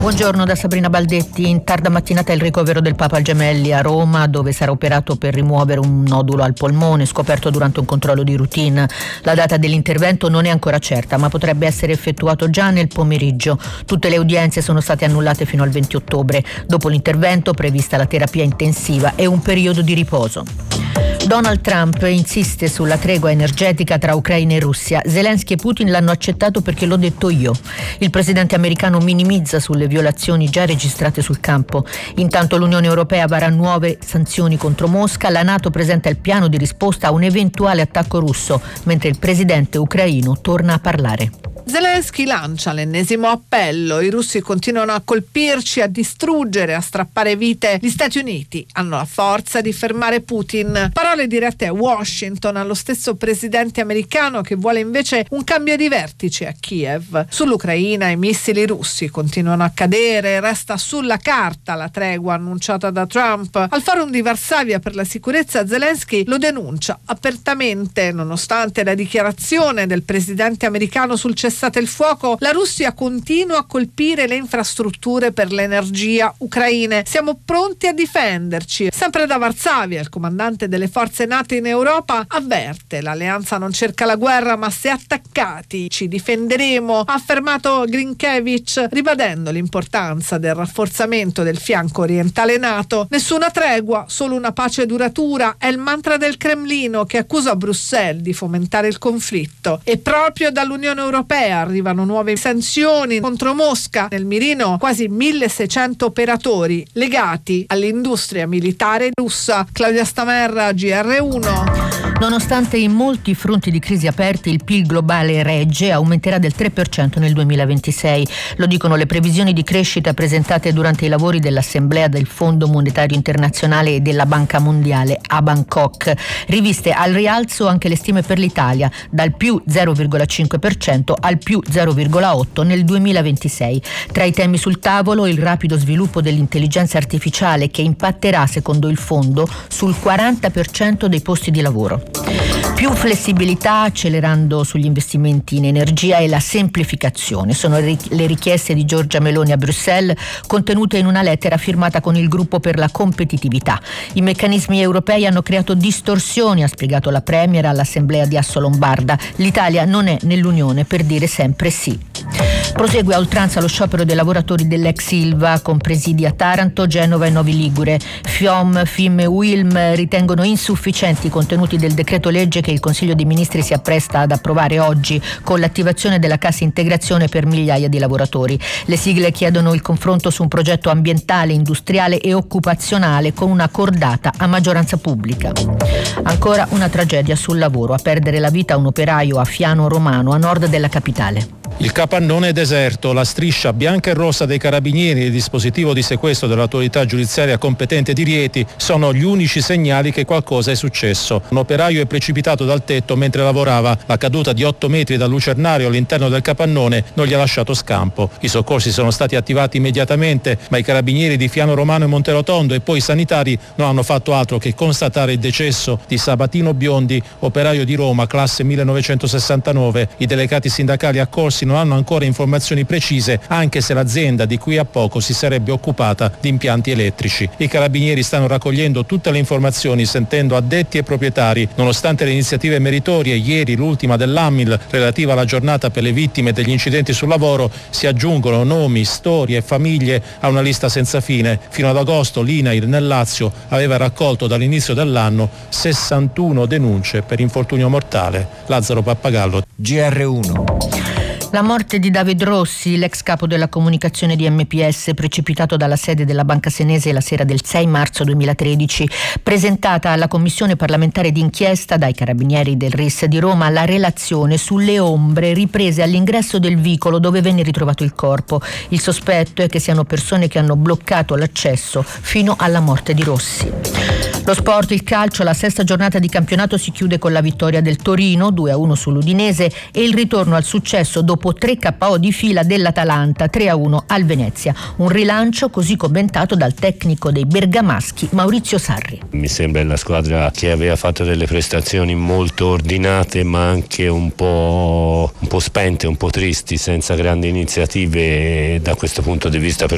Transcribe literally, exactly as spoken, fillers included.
Buongiorno da Sabrina Baldetti. In tarda mattinata il ricovero del Papa al Gemelli a Roma, dove sarà operato per rimuovere un nodulo al polmone scoperto durante un controllo di routine. La data dell'intervento non è ancora certa, ma potrebbe essere effettuato già nel pomeriggio. Tutte le udienze sono state annullate fino al venti ottobre. Dopo l'intervento, prevista la terapia intensiva e un periodo di riposo. Donald Trump insiste sulla tregua energetica tra Ucraina e Russia. Zelensky e Putin l'hanno accettato perché l'ho detto io. Il presidente americano minimizza sulle violazioni già registrate sul campo. Intanto l'Unione Europea vara nuove sanzioni contro Mosca. La NATO presenta il piano di risposta a un eventuale attacco russo, mentre il presidente ucraino torna a parlare. Zelensky lancia l'ennesimo appello. I russi continuano a colpirci, a distruggere, a strappare vite. Gli Stati Uniti hanno la forza di fermare Putin. Parole dirette a Washington, allo stesso presidente americano che vuole invece un cambio di vertice a Kiev. Sull'Ucraina i missili russi continuano a cadere, resta sulla carta la tregua annunciata da Trump. Al Forum di Varsavia per la sicurezza Zelensky lo denuncia apertamente. Nonostante la dichiarazione del presidente americano sul cessate il fuoco, la Russia continua a colpire le infrastrutture per l'energia ucraine. Siamo pronti a difenderci. Sempre da Varsavia, il comandante delle forze NATO in Europa avverte: l'alleanza non cerca la guerra, ma se attaccati ci difenderemo, ha affermato Grinkiewicz, ribadendo l'importanza del rafforzamento del fianco orientale NATO. Nessuna tregua, solo una pace duratura è il mantra del Cremlino, che accusa Bruxelles di fomentare il conflitto. E proprio dall'Unione Europea arrivano nuove sanzioni contro Mosca. Nel mirino quasi milleseicento operatori legati all'industria militare russa. Claudia Stamerra, G R uno. Nonostante i molti fronti di crisi aperti, il P I L globale regge, aumenterà del tre per cento nel duemilaventisei. Lo dicono le previsioni di crescita presentate durante i lavori dell'Assemblea del Fondo Monetario Internazionale e della Banca Mondiale a Bangkok. Riviste al rialzo anche le stime per l'Italia, dal più zero virgola cinque per cento al più zero virgola otto per cento nel duemilaventisei. Tra i temi sul tavolo il rapido sviluppo dell'intelligenza artificiale, che impatterà, secondo il fondo, sul quaranta per cento dei posti di lavoro. Più flessibilità, accelerando sugli investimenti in energia, e la semplificazione sono le richieste di Giorgia Meloni a Bruxelles, contenute in una lettera firmata con il gruppo per la competitività. I meccanismi europei hanno creato distorsioni, ha spiegato la Premier all'Assemblea di Assolombarda. L'Italia non è nell'Unione per dire sempre sì. Prosegue a oltranza lo sciopero dei lavoratori dell'ex Ilva, con presidi a Taranto, Genova e Novi Ligure. FIOM, FIM e UILM ritengono insufficienti i contenuti del decreto legge che il Consiglio dei Ministri si appresta ad approvare oggi, con l'attivazione della cassa integrazione per migliaia di lavoratori. Le sigle chiedono il confronto su un progetto ambientale, industriale e occupazionale con una cordata a maggioranza pubblica. Ancora una tragedia sul lavoro, a perdere la vita un operaio a Fiano Romano, a nord della capitale. Il capannone è deserto, la striscia bianca e rossa dei carabinieri e il dispositivo di sequestro dell'autorità giudiziaria competente di Rieti sono gli unici segnali che qualcosa è successo. Un operaio è precipitato dal tetto mentre lavorava. La caduta di otto metri dal lucernario all'interno del capannone non gli ha lasciato scampo. I soccorsi sono stati attivati immediatamente, ma i carabinieri di Fiano Romano e Monterotondo e poi i sanitari non hanno fatto altro che constatare il decesso di Sabatino Biondi, operaio di Roma, classe millenovecentosessantanove. I delegati sindacali accorsi non hanno ancora informazioni precise, anche se l'azienda di qui a poco si sarebbe occupata di impianti elettrici. I carabinieri stanno raccogliendo tutte le informazioni, sentendo addetti e proprietari. Nonostante le iniziative meritorie, ieri l'ultima dell'Amil relativa alla giornata per le vittime degli incidenti sul lavoro, si aggiungono nomi, storie e famiglie a una lista senza fine. Fino ad agosto l'INAIL nel Lazio aveva raccolto dall'inizio dell'anno sessantuno denunce per infortunio mortale. Lazzaro Pappagallo, G R uno. La morte di David Rossi, l'ex capo della comunicazione di M P S, precipitato dalla sede della Banca Senese la sera del sei marzo duemilatredici. Presentata alla Commissione parlamentare d'inchiesta dai Carabinieri del R I S di Roma la relazione sulle ombre riprese all'ingresso del vicolo dove venne ritrovato il corpo. Il sospetto è che siano persone che hanno bloccato l'accesso fino alla morte di Rossi. Lo sport, il calcio, la sesta giornata di campionato si chiude con la vittoria del Torino due a uno sull'Udinese e il ritorno al successo dopo tre K O di fila dell'Atalanta tre a uno al Venezia. Un rilancio così commentato dal tecnico dei bergamaschi Maurizio Sarri. Mi sembra la squadra che aveva fatto delle prestazioni molto ordinate ma anche un po', un po' spente, un po' tristi, senza grandi iniziative, e da questo punto di vista per